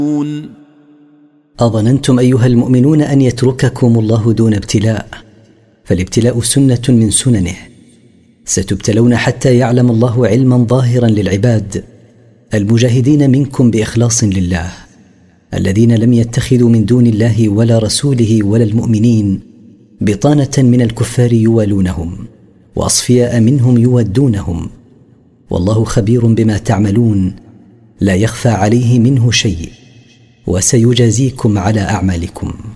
أظننتم أيها المؤمنون أن يترككم الله دون ابتلاء؟ فالابتلاء سنة من سننه، ستبتلون حتى يعلم الله علما ظاهرا للعباد المجاهدين منكم بإخلاص لله، الذين لم يتخذوا من دون الله ولا رسوله ولا المؤمنين بطانة من الكفار يوالونهم، وأصفياء منهم يودونهم، والله خبير بما تعملون لا يخفى عليه منه شيء، وسيجازيكم على أعمالكم.